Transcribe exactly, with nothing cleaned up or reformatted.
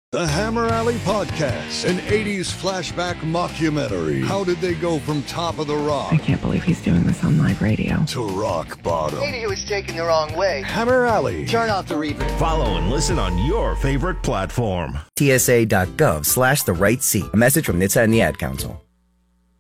The Hammer Alley Podcast, an eighties flashback mockumentary. How did they go from Top of the Rock? I can't believe he's doing this on live radio. To rock bottom. Maybe he was taken the wrong way. Hammer Alley. Turn off the reverb. Follow and listen on your favorite platform. T S A dot gov slash the right seat. A message from N H T S A and the Ad Council.